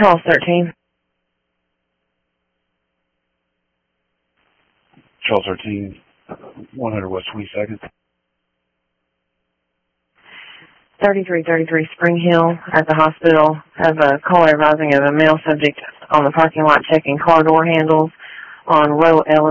Charles 13. Charles 13, 100 West 22nd. 3333 Spring Hill at the hospital. Have a call advising of a male subject on the parking lot checking car door handles on row L